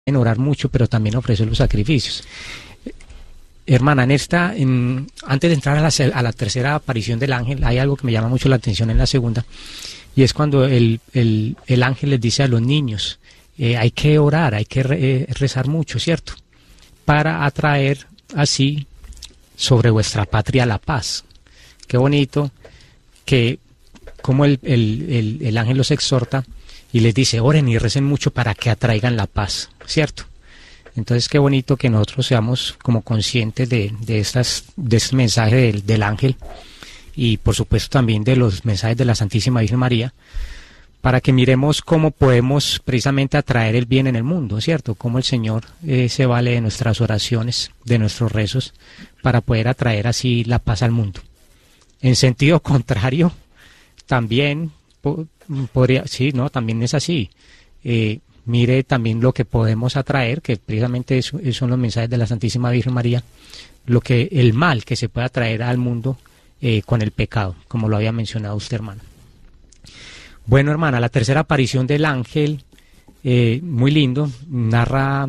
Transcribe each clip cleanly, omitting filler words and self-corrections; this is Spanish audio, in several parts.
en orar mucho, pero también ofrecer los sacrificios. Hermana, antes de entrar a la tercera aparición del ángel, hay algo que me llama mucho la atención en la segunda, y es cuando el ángel les dice a los niños, hay que orar, hay que rezar mucho, ¿cierto? Para atraer así sobre vuestra patria la paz. Qué bonito que como el ángel los exhorta y les dice, oren y recen mucho para que atraigan la paz, ¿cierto? Entonces qué bonito que nosotros seamos como conscientes de este mensaje del ángel, y por supuesto también de los mensajes de la Santísima Virgen María, para que miremos cómo podemos precisamente atraer el bien en el mundo, ¿cierto? Cómo el Señor se vale de nuestras oraciones, de nuestros rezos, para poder atraer así la paz al mundo. En sentido contrario, también podría, sí, no, también es así. Mire también lo que podemos atraer, que precisamente son los mensajes de la Santísima Virgen María, el mal que se puede atraer al mundo con el pecado, como lo había mencionado usted, hermano. Bueno, hermana, la tercera aparición del ángel, muy lindo, narra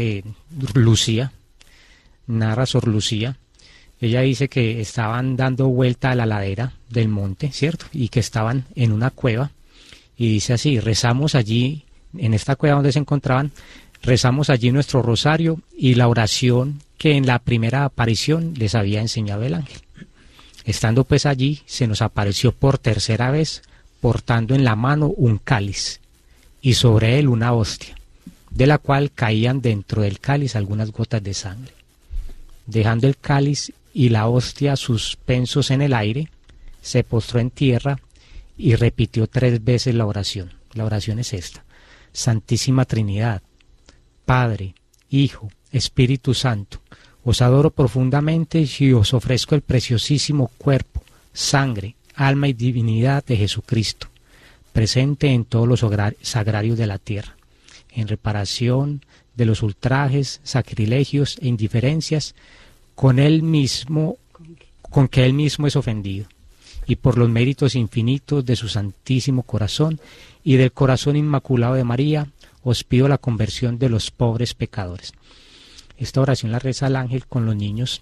Sor Lucía. Ella dice que estaban dando vuelta a la ladera del monte, ¿cierto? Y que estaban en una cueva, y dice así, rezamos allí, en esta cueva donde se encontraban, rezamos allí nuestro rosario y la oración que en la primera aparición les había enseñado el ángel. Estando pues allí, se nos apareció por tercera vez, portando en la mano un cáliz, y sobre él una hostia, de la cual caían dentro del cáliz algunas gotas de sangre. Dejando el cáliz y la hostia suspensos en el aire, se postró en tierra y repitió 3 veces la oración. La oración es esta: Santísima Trinidad, Padre, Hijo, Espíritu Santo, os adoro profundamente y os ofrezco el preciosísimo cuerpo, sangre, alma y divinidad de Jesucristo, presente en todos los sagrarios de la tierra, en reparación de los ultrajes, sacrilegios e indiferencias con que él mismo es ofendido, y por los méritos infinitos de su santísimo corazón y del corazón inmaculado de María, os pido la conversión de los pobres pecadores. Esta oración la reza el ángel con los niños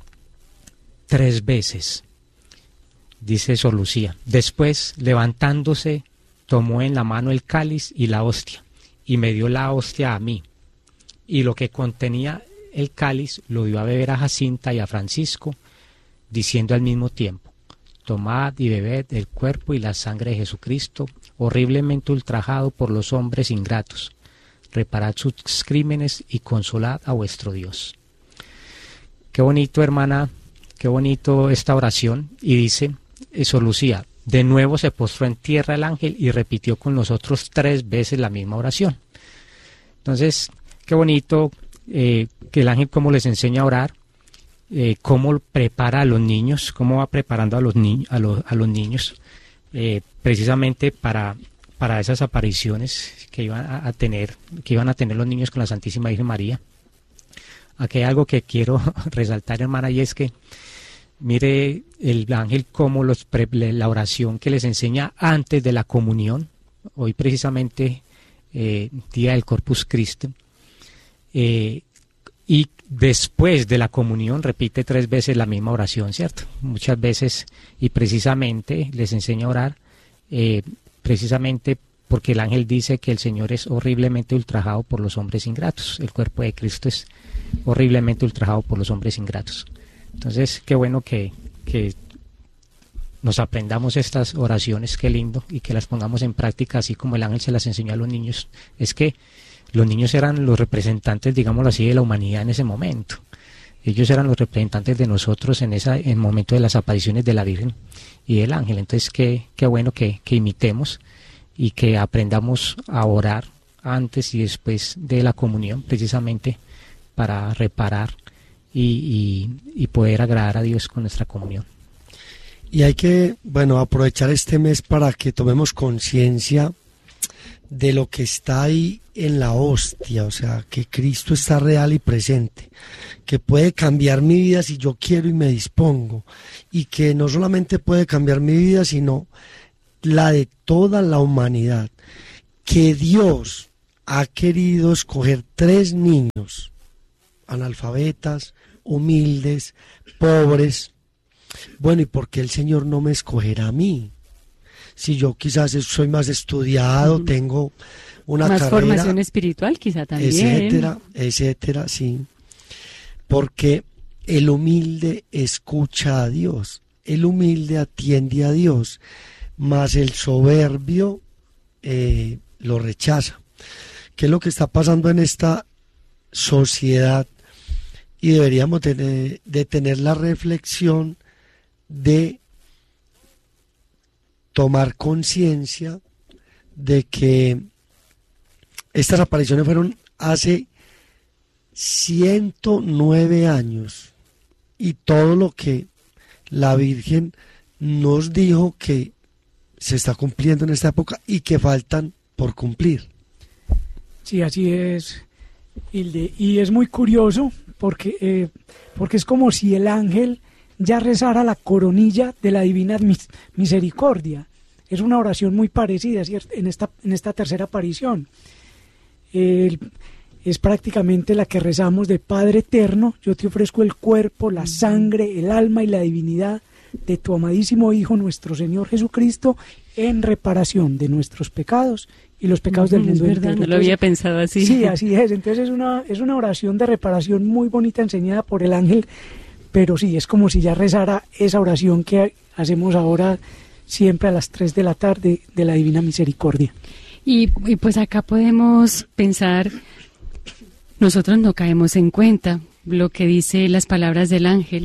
3 veces, dice Sor Lucía. Después, levantándose, tomó en la mano el cáliz y la hostia, y me dio la hostia a mí, y lo que contenía el cáliz lo dio a beber a Jacinta y a Francisco, diciendo al mismo tiempo: tomad y bebed el cuerpo y la sangre de Jesucristo, horriblemente ultrajado por los hombres ingratos. Reparad sus crímenes y consolad a vuestro Dios. Qué bonito, hermana, qué bonito esta oración. Y dice Sor Lucía, de nuevo se postró en tierra el ángel y repitió con nosotros 3 veces la misma oración. Entonces, qué bonito que el ángel cómo les enseña a orar, cómo prepara a los niños, cómo va preparando a los niños precisamente para esas apariciones que iban a tener los niños con la Santísima Virgen María. Aquí hay algo que quiero resaltar, hermana, y es que mire el ángel cómo la oración que les enseña antes de la comunión, hoy precisamente día del Corpus Christi, y después de la comunión repite 3 veces la misma oración, ¿cierto? Muchas veces, y precisamente les enseña a orar, precisamente porque el ángel dice que el Señor es horriblemente ultrajado por los hombres ingratos. El cuerpo de Cristo es horriblemente ultrajado por los hombres ingratos. Entonces, qué bueno que nos aprendamos estas oraciones, qué lindo, y que las pongamos en práctica, así como el ángel se las enseñó a los niños. Es que los niños eran los representantes, digámoslo así, de la humanidad en ese momento. Ellos eran los representantes de nosotros en el momento de las apariciones de la Virgen y del ángel. Entonces, qué bueno que imitemos y que aprendamos a orar antes y después de la comunión, precisamente para reparar y poder agradar a Dios con nuestra comunión. Y hay que, aprovechar este mes para que tomemos conciencia de lo que está ahí en la hostia, o sea, que Cristo está real y presente, que puede cambiar mi vida si yo quiero y me dispongo, y que no solamente puede cambiar mi vida, sino la de toda la humanidad, que Dios ha querido escoger 3 niños, analfabetas, humildes, pobres. Bueno, ¿y por qué el Señor no me escogerá a mí? Si yo quizás soy más estudiado, tengo una más carrera, formación espiritual quizá también, etcétera, etcétera, sí. Porque el humilde escucha a Dios, el humilde atiende a Dios, mas el soberbio lo rechaza. ¿Qué es lo que está pasando en esta sociedad? Y deberíamos de tener la reflexión de tomar conciencia de que estas apariciones fueron hace 109 años y todo lo que la Virgen nos dijo que se está cumpliendo en esta época y que faltan por cumplir. Sí, así es, Hilde. Y es muy curioso porque es como si el ángel ya rezara la coronilla de la Divina Misericordia. Es una oración muy parecida, ¿cierto? En esta tercera aparición. Es prácticamente la que rezamos de Padre Eterno, yo te ofrezco el cuerpo, la sangre, el alma y la divinidad de tu amadísimo Hijo, nuestro Señor Jesucristo, en reparación de nuestros pecados y los pecados del mundo entero. Es verdad, no lo había pensado así. Sí, así es. Entonces es una oración de reparación muy bonita enseñada por el ángel, pero sí, es como si ya rezara esa oración que hacemos ahora siempre a las 3 de la tarde de la Divina Misericordia. Y pues acá podemos pensar, nosotros no caemos en cuenta lo que dice las palabras del ángel,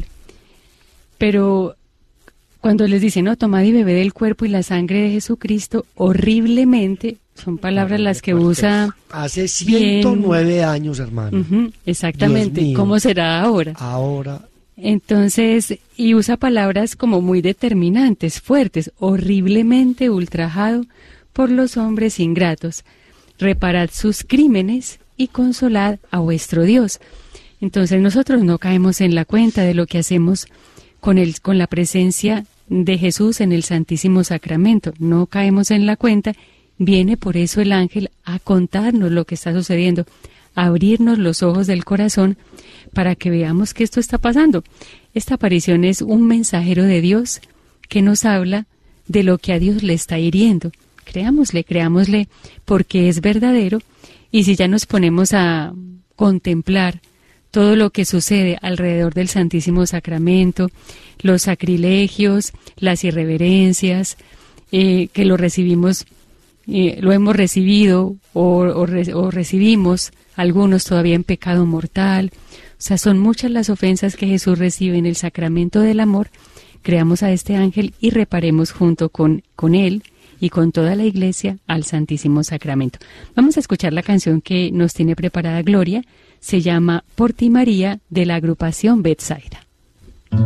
pero cuando les dice, no, tomad y bebed del cuerpo y la sangre de Jesucristo, horriblemente, son palabras las que usa hace 109 años, hermano. Exactamente. ¿Cómo será ahora? Ahora. Entonces, y usa palabras como muy determinantes, fuertes, horriblemente ultrajado por los hombres ingratos. Reparad sus crímenes y consolad a vuestro Dios. Entonces nosotros no caemos en la cuenta de lo que hacemos con la presencia de Jesús en el Santísimo Sacramento. No caemos en la cuenta. Viene por eso el ángel a contarnos lo que está sucediendo, a abrirnos los ojos del corazón para que veamos que esto está pasando. Esta aparición es un mensajero de Dios que nos habla de lo que a Dios le está hiriendo. Creámosle, porque es verdadero. Y si ya nos ponemos a contemplar todo lo que sucede alrededor del Santísimo Sacramento, los sacrilegios, las irreverencias, que lo recibimos, lo hemos recibido o recibimos, algunos todavía en pecado mortal. O sea, son muchas las ofensas que Jesús recibe en el sacramento del amor. Creamos a este ángel y reparemos junto con él y con toda la Iglesia al Santísimo Sacramento. Vamos a escuchar la canción que nos tiene preparada Gloria. Se llama Por ti María, de la agrupación Betsaida.